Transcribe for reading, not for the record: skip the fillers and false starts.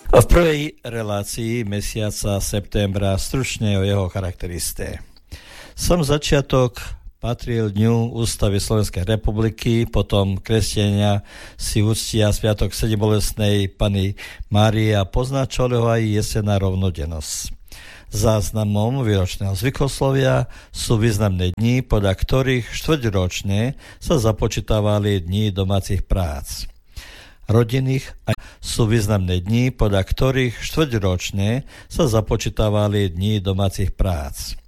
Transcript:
V prvej relácii mesiaca septembra stručne o jeho charakteristé. Som začiatok patril Dňu Ústavy Slovenskej republiky, potom kresťania si uctia Sviatok Sedembolestnej Panny Márie a poznačovali ho aj jesenná rovnodennosť. Záznamom výročného zvykoslovia sú významné dni, podľa ktorých štvrťročne sa započítavali dni domácich prác. Rodinných sú významné dni, podľa ktorých štvrťročne sa započítavali dni domácich prác.